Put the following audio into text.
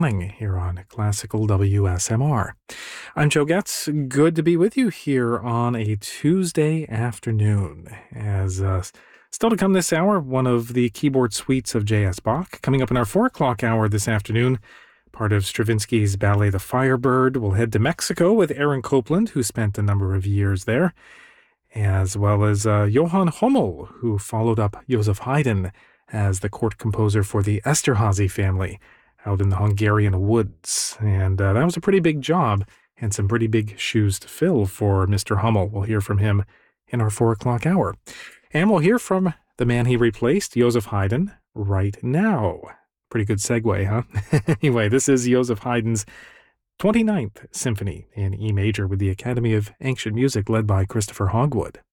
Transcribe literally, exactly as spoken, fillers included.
Here on Classical W S M R. I'm Joe Getz. Good to be with you here on a Tuesday afternoon. As uh, still to come this hour, one of the keyboard suites of J S. Bach. Coming up in our four o'clock hour this afternoon, part of Stravinsky's ballet The Firebird. We'll head to Mexico with Aaron Copland, who spent a number of years there, as well as uh, Johann Hummel, who followed up Joseph Haydn as the court composer for the Esterházy family out in the Hungarian woods. And uh, that was a pretty big job and some pretty big shoes to fill for Mister Hummel. We'll hear from him in our four o'clock hour. And we'll hear from the man he replaced, Joseph Haydn, right now. Pretty good segue, huh? Anyway, this is Joseph Haydn's twenty-ninth Symphony in E major with the Academy of Ancient Music led by Christopher Hogwood.